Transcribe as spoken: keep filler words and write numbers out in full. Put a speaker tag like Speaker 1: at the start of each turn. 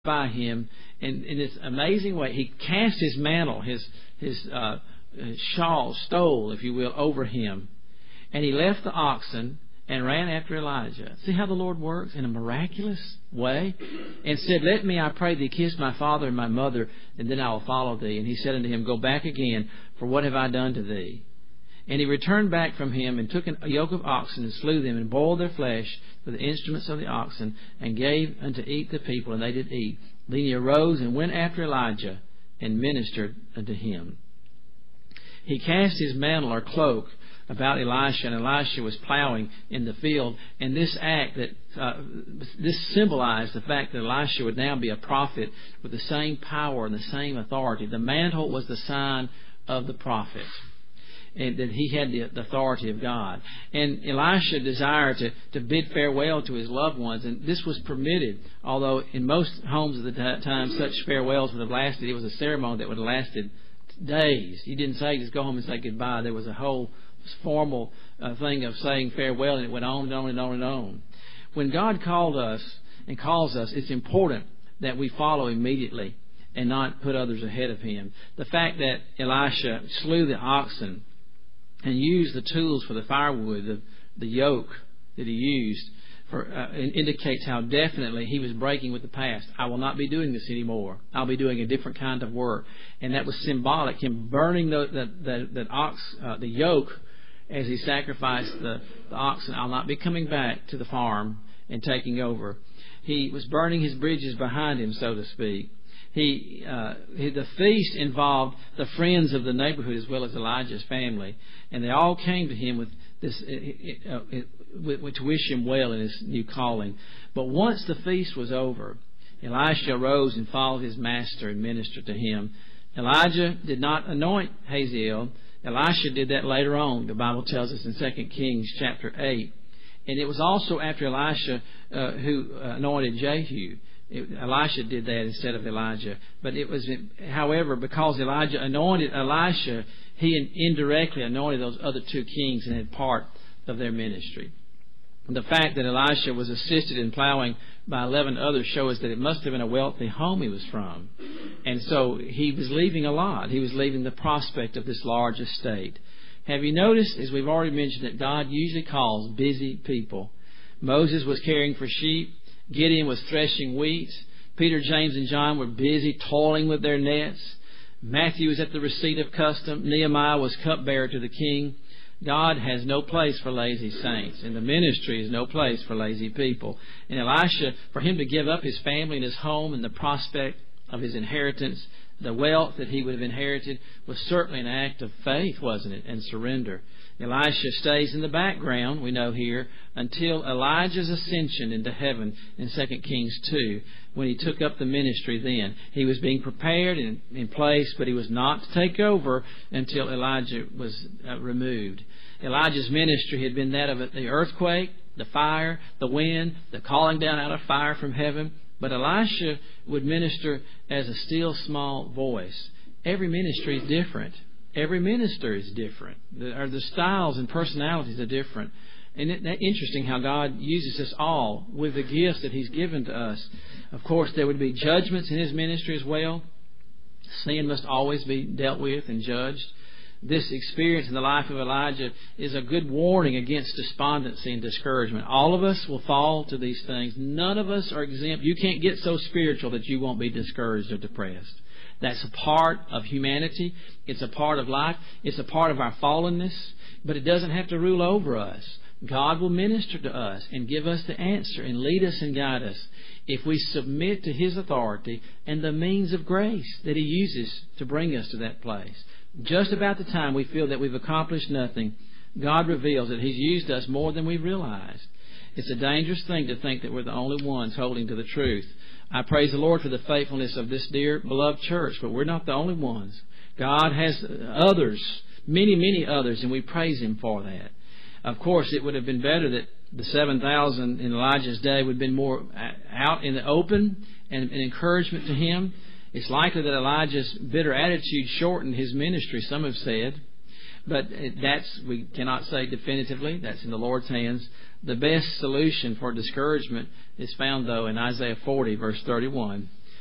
Speaker 1: by him in, in this amazing way. He cast his mantle, his his, uh, his shawl, stole, if you will, over him. And he left the oxen and ran after Elijah. See how the Lord works in a miraculous way? And said, "Let me, I pray thee, kiss my father and my mother, and then I will follow thee." And he said unto him, "Go back again, for what have I done to thee?" And he returned back from him, and took a yoke of oxen, and slew them, and boiled their flesh with the instruments of the oxen, and gave unto eat the people, and they did eat. Then he arose and went after Elijah, and ministered unto him. He cast his mantle or cloak about Elisha, and Elisha was plowing in the field. And this act, that uh, this symbolized the fact that Elisha would now be a prophet with the same power and the same authority. The mantle was the sign of the prophet, and that he had the authority of God. And Elisha desired to, to bid farewell to his loved ones, and this was permitted, although in most homes of the time such farewells would have lasted. It was a ceremony that would have lasted days. You didn't say just go home and say goodbye. There was a whole formal uh, thing of saying farewell, and it went on and on and on and on. When God called us and calls us, it's important that we follow immediately and not put others ahead of him. The fact that Elisha slew the oxen and used the tools for the firewood, the, the yoke that he used, for, uh, indicates how definitely he was breaking with the past. I will not be doing this anymore. I'll be doing a different kind of work. And that was symbolic, him burning the, the, the, the, ox, uh, the yoke as he sacrificed the, the oxen. I'll not be coming back to the farm and taking over. He was burning his bridges behind him, so to speak. He, uh, he, the feast involved the friends of the neighborhood as well as Elijah's family, and they all came to him with this, uh, uh, uh, to wish him well in his new calling. But once the feast was over, Elisha arose and followed his master and ministered to him. Elijah did not anoint Hazael. Elisha did that later on. The Bible tells us in Second Kings chapter eight, and it was also after Elisha uh, who anointed Jehu. It, Elisha did that instead of Elijah. But it was, however, because Elijah anointed Elisha, he indirectly anointed those other two kings and had part of their ministry. The fact that Elisha was assisted in plowing by eleven others shows that it must have been a wealthy home he was from. And so he was leaving a lot. He was leaving the prospect of this large estate. Have you noticed, as we've already mentioned, that God usually calls busy people? Moses was caring for sheep. Gideon was threshing wheat. Peter, James, and John were busy toiling with their nets. Matthew was at the receipt of custom. Nehemiah was cupbearer to the king. God has no place for lazy saints, and the ministry is no place for lazy people. And Elisha, for him to give up his family and his home and the prospect of his inheritance, the wealth that he would have inherited, was certainly an act of faith, wasn't it, and surrender. Elisha stays in the background, we know here, until Elijah's ascension into heaven in Second Kings two, when he took up the ministry then. He was being prepared and in place, but he was not to take over until Elijah was uh, removed. Elijah's ministry had been that of the earthquake, the fire, the wind, the calling down out of fire from heaven. But Elisha would minister as a still small voice. Every ministry is different. Every minister is different. The, or the styles and personalities are different. And it's interesting how God uses us all with the gifts that He's given to us. Of course, there would be judgments in His ministry as well. Sin must always be dealt with and judged. This experience in the life of Elijah is a good warning against despondency and discouragement. All of us will fall to these things. None of us are exempt. You can't get so spiritual that you won't be discouraged or depressed. That's a part of humanity. It's a part of life. It's a part of our fallenness. But it doesn't have to rule over us. God will minister to us and give us the answer and lead us and guide us if we submit to His authority and the means of grace that He uses to bring us to that place. Just about the time we feel that we've accomplished nothing, God reveals that He's used us more than we realized. It's a dangerous thing to think that we're the only ones holding to the truth. I praise the Lord for the faithfulness of this dear, beloved church, but we're not the only ones. God has others, many, many others, and we praise Him for that. Of course, it would have been better that the seven thousand in Elijah's day would have been more out in the open and an encouragement to him. It's likely that Elijah's bitter attitude shortened his ministry, some have said. But that's, we cannot say definitively. That's in the Lord's hands. The best solution for discouragement is found, though, in Isaiah forty, verse thirty-one.